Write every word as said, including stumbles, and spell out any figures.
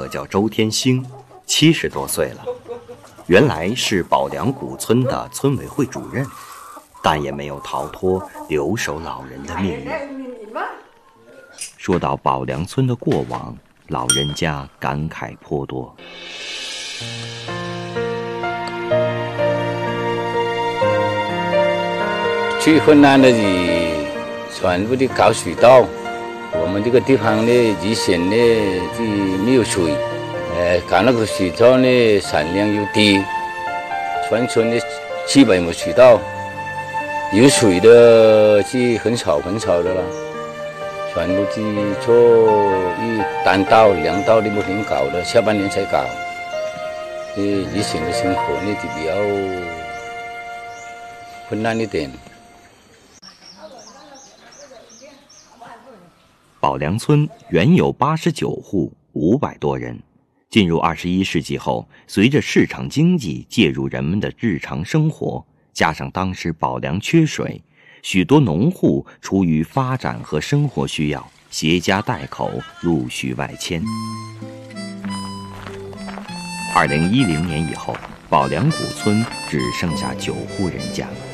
叫周天星，七十多岁了，原来是宝梁古村的村委会主任，但也没有逃脱留守老人的命运。说到宝梁村的过往，老人家感慨颇多。 最困难的是全部的搞水稻，我们这个地方呢，以前呢就没有水，呃，搞那个水稻呢产量又低，全村的七百亩水稻，有水的是很少很少的了，全部是做一单稻、两稻的不停搞的，下半年才搞。呃，以前的生活呢就比较困难一点。 宝梁村原有八十九户，五百多人。进入二十一世纪后，随着市场经济介入人们的日常生活，加上当时宝梁缺水，许多农户出于发展和生活需要，携家带口陆续外迁。二零一零年以后，宝梁古村只剩下九户人家了。